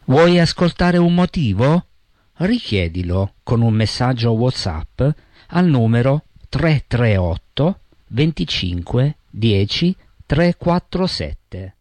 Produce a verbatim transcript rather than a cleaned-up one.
Vuoi ascoltare un motivo? Richiedilo con un messaggio WhatsApp al numero tre tre otto venticinque dieci trequarosette.